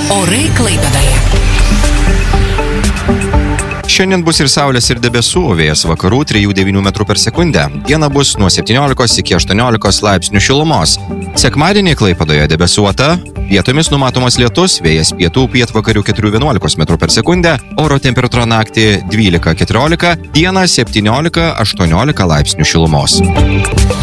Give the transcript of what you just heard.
Orai Klaipėdoje. Šiandien bus ir saulės, ir debesų, vėjas vakarų 3–9 metrų per sekundę. Diena bus nuo 17 iki 18 laipsnių šilumos. Sekmadienį Klaipėdoje debesuota, vietomis numatomas lietus, vėjas pietų pietvakarių 4–11 metrų per sekundę, oro temperatūra naktį 12–14, dieną 17–18 laipsnių šilumos.